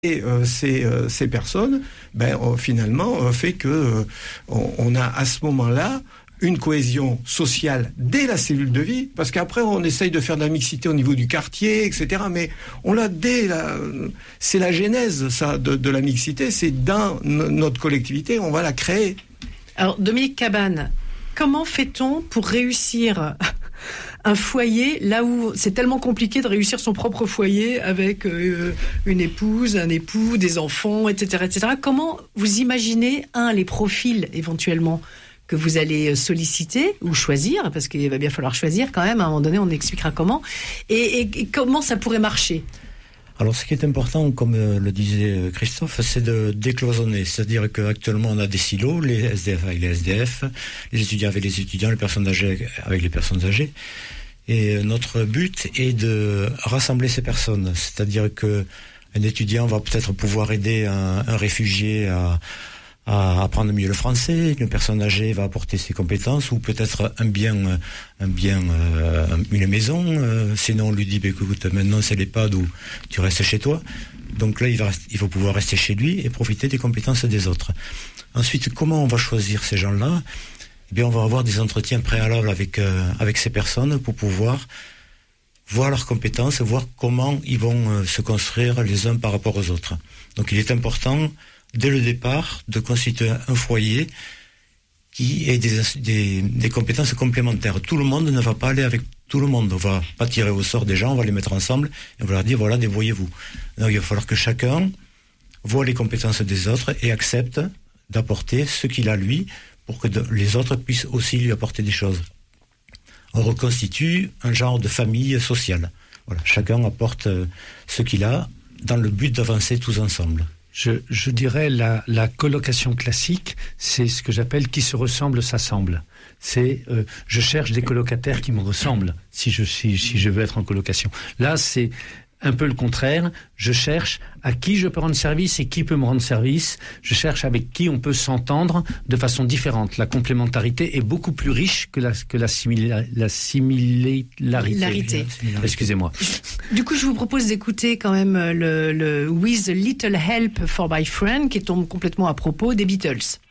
Et ces personnes, finalement, fait que on a à ce moment-là une cohésion sociale dès la cellule de vie, parce qu'après on essaye de faire de la mixité au niveau du quartier, etc. Mais on l'a c'est la genèse, ça, de la mixité, c'est dans notre collectivité, on va la créer. Alors, Dominique Cabane, comment fait-on pour réussir un foyer là où c'est tellement compliqué de réussir son propre foyer avec une épouse, un époux, des enfants, etc., etc. Comment vous imaginez, les profils éventuellement que vous allez solliciter ou choisir, parce qu'il va bien falloir choisir quand même, à un moment donné on expliquera comment, et comment ça pourrait marcher? Alors ce qui est important, comme le disait Christophe, c'est de décloisonner. C'est-à-dire qu'actuellement on a des silos, les SDF avec les SDF, les étudiants avec les étudiants, les personnes âgées avec les personnes âgées. Et notre but est de rassembler ces personnes. C'est-à-dire qu'un étudiant va peut-être pouvoir aider un réfugié à apprendre mieux le français, une personne âgée va apporter ses compétences, ou peut-être une maison, sinon on lui dit, écoute, maintenant c'est l'EHPAD où tu restes chez toi. Donc là, il va pouvoir rester chez lui et profiter des compétences des autres. Ensuite, comment on va choisir ces gens-là? Eh bien, on va avoir des entretiens préalables avec ces personnes pour pouvoir voir leurs compétences, voir comment ils vont se construire les uns par rapport aux autres. Donc il est important, dès le départ, de constituer un foyer qui ait des compétences complémentaires. Tout le monde ne va pas aller avec tout le monde. On va pas tirer au sort des gens, on va les mettre ensemble et on va leur dire, voilà, débrouillez-vous. Donc il va falloir que chacun voit les compétences des autres et accepte d'apporter ce qu'il a lui, pour que les autres puissent aussi lui apporter des choses. On reconstitue un genre de famille sociale. Voilà, chacun apporte ce qu'il a dans le but d'avancer tous ensemble. Je dirais la colocation classique, c'est ce que j'appelle qui se ressemble s'assemble. C'est je cherche des colocataires qui me ressemblent si je veux être en colocation. Là, c'est un peu le contraire. Je cherche à qui je peux rendre service et qui peut me rendre service. Je cherche avec qui on peut s'entendre de façon différente. La complémentarité est beaucoup plus riche que la similarité. Excusez-moi. Du coup, je vous propose d'écouter quand même le With a Little Help for My Friend, qui tombe complètement à propos des Beatles.